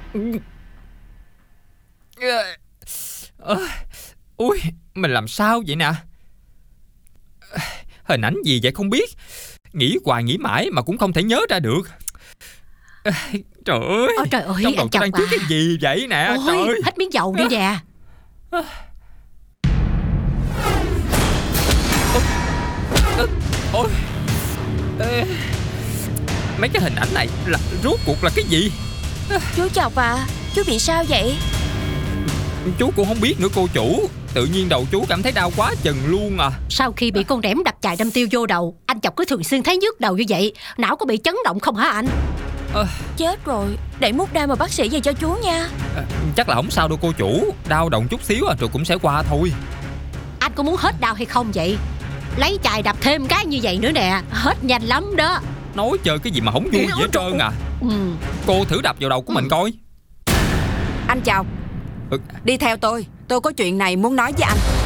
Ui, mình làm sao vậy nè? Hình ảnh gì vậy không biết. Nghĩ hoài nghĩ mãi mà cũng không thể nhớ ra được. Trời ơi. Ôi trời ơi, trong đầu anh tôi đang chồng chứa cái gì vậy nè? Ôi, trời ơi. hết miếng dầu đi nè. Ôi. Mấy cái hình ảnh này là rốt cuộc là cái gì? Chú Chọc à, chú bị sao vậy? Chú cũng không biết nữa cô chủ. Tự nhiên đầu chú cảm thấy đau quá chừng luôn à. Sau khi bị con đẻm đập chài đâm tiêu vô đầu, anh Chọc cứ thường xuyên thấy nhức đầu như vậy. Não có bị chấn động không hả anh? Chết rồi, để múc đau mà bác sĩ về cho chú nha. Chắc là không sao đâu cô chủ. Đau động chút xíu rồi cũng sẽ qua thôi. Anh có muốn hết đau hay không vậy? Lấy chài đập thêm cái như vậy nữa nè, hết nhanh lắm đó. Nói chơi cái gì mà không vui gì hết trơn à. Cô thử đập vào đầu của mình coi. Anh Chọc, đi theo tôi có chuyện này muốn nói với anh.